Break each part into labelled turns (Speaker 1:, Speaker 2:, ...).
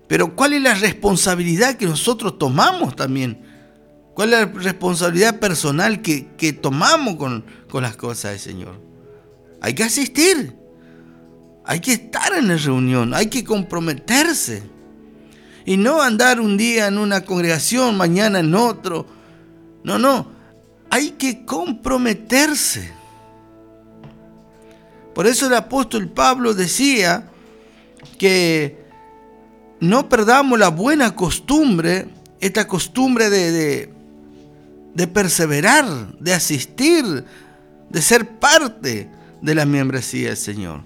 Speaker 1: Pero ¿cuál es la responsabilidad que nosotros tomamos también? ¿Cuál es la responsabilidad personal que tomamos con las cosas del Señor? Hay que asistir, hay que estar en la reunión, hay que comprometerse. Y no andar un día en una congregación, mañana en otro. No, hay que comprometerse. Por eso el apóstol Pablo decía que no perdamos la buena costumbre, esta costumbre de perseverar, de asistir, de ser parte de la membresía del Señor.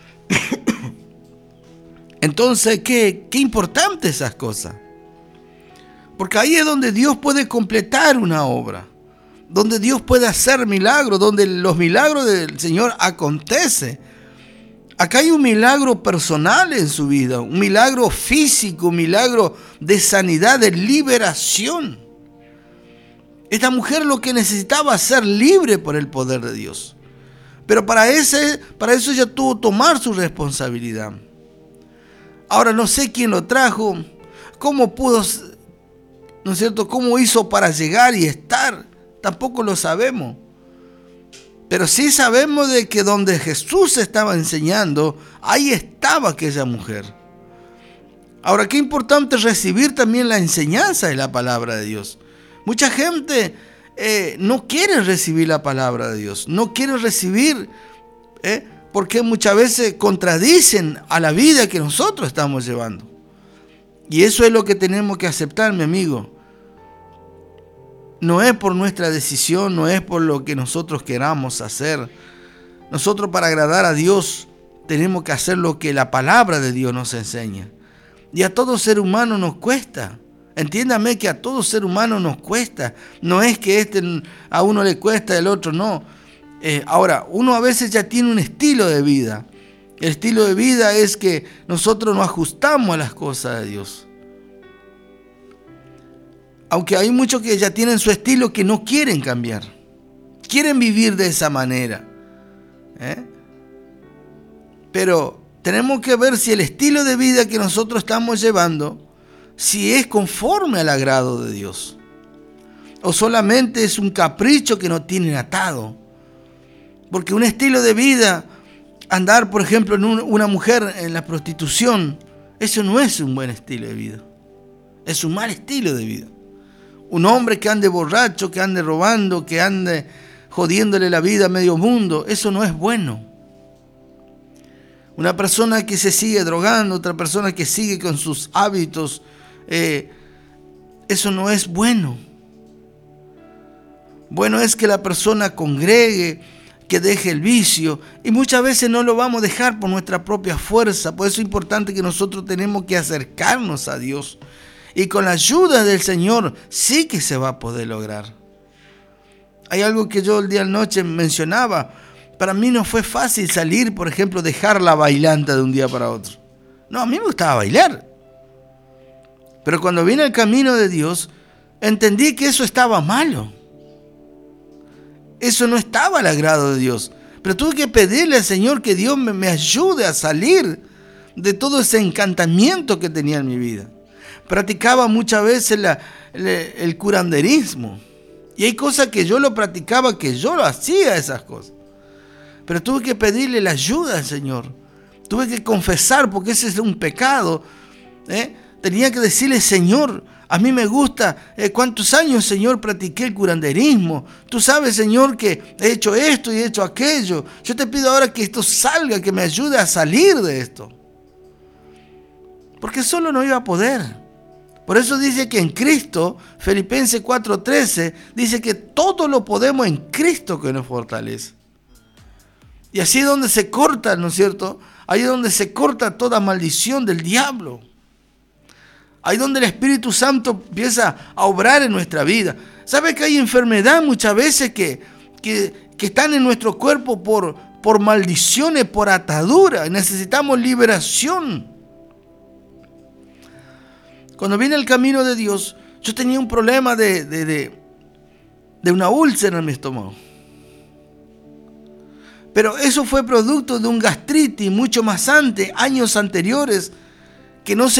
Speaker 1: Entonces, qué importante esas cosas. Porque ahí es donde Dios puede completar una obra, donde Dios puede hacer milagros, donde los milagros del Señor acontecen. Acá hay un milagro personal en su vida, un milagro físico, un milagro de sanidad, de liberación. Esta mujer lo que necesitaba es ser libre por el poder de Dios. Pero para eso ella tuvo que tomar su responsabilidad. Ahora no sé quién lo trajo, cómo pudo, ¿no es cierto? ¿Cómo hizo para llegar y estar? Tampoco lo sabemos. Pero sí sabemos de que donde Jesús estaba enseñando, ahí estaba aquella mujer. Ahora, qué importante recibir también la enseñanza de la palabra de Dios. Mucha gente no quiere recibir la palabra de Dios, no quiere recibir, porque muchas veces contradicen a la vida que nosotros estamos llevando. Y eso es lo que tenemos que aceptar, mi amigo. No es por nuestra decisión, no es por lo que nosotros queramos hacer. Nosotros, para agradar a Dios, tenemos que hacer lo que la palabra de Dios nos enseña. Y a todo ser humano nos cuesta. Entiéndame que a todo ser humano nos cuesta. No es que a uno le cuesta, el otro no. Ahora, uno a veces ya tiene un estilo de vida. El estilo de vida es que nosotros nos ajustamos a las cosas de Dios. Aunque hay muchos que ya tienen su estilo que no quieren cambiar. Quieren vivir de esa manera. Pero tenemos que ver si el estilo de vida que nosotros estamos llevando, si es conforme al agrado de Dios. O solamente es un capricho que nos tienen atado. Porque un estilo de vida, andar por ejemplo en una mujer en la prostitución, eso no es un buen estilo de vida. Es un mal estilo de vida. Un hombre que ande borracho, que ande robando, que ande jodiéndole la vida a medio mundo, eso no es bueno. Una persona que se sigue drogando, otra persona que sigue con sus hábitos, eso no es bueno. Bueno es que la persona congregue, que deje el vicio, y muchas veces no lo vamos a dejar por nuestra propia fuerza. Por eso es importante que nosotros tenemos que acercarnos a Dios. Y con la ayuda del Señor sí que se va a poder lograr. Hay algo que yo el día de la noche mencionaba. Para mí no fue fácil salir, por ejemplo, dejar la bailanta de un día para otro. No, a mí me gustaba bailar. Pero cuando vine al camino de Dios, entendí que eso estaba malo. Eso no estaba al agrado de Dios. Pero tuve que pedirle al Señor que Dios me ayude a salir de todo ese encantamiento que tenía en mi vida. Practicaba muchas veces el curanderismo. Y hay cosas que yo lo practicaba, que yo lo hacía esas cosas. Pero tuve que pedirle la ayuda al Señor. Tuve que confesar, porque ese es un pecado. Tenía que decirle, Señor, a mí me gusta. ¿Cuántos años, Señor, practiqué el curanderismo? Tú sabes, Señor, que he hecho esto y he hecho aquello. Yo te pido ahora que esto salga, que me ayude a salir de esto. Porque solo no iba a poder. Por eso dice que en Cristo, Filipenses 4:13, dice que todo lo podemos en Cristo que nos fortalece. Y así es donde se corta, ¿no es cierto? Ahí es donde se corta toda maldición del diablo. Ahí es donde el Espíritu Santo empieza a obrar en nuestra vida. ¿Sabe que hay enfermedad muchas veces que están en nuestro cuerpo por maldiciones, por ataduras? Necesitamos liberación. Cuando vine al camino de Dios, yo tenía un problema de una úlcera en mi estómago. Pero eso fue producto de un gastritis mucho más antes, años anteriores, que no se